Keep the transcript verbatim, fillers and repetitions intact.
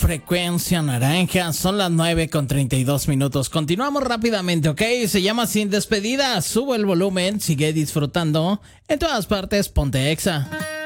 Frecuencia Naranja, son las nueve con treinta y dos minutos. Continuamos rápidamente, ¿ok? Se llama Sin Despedida. Sube el volumen, sigue disfrutando. En todas partes, ponte Exa.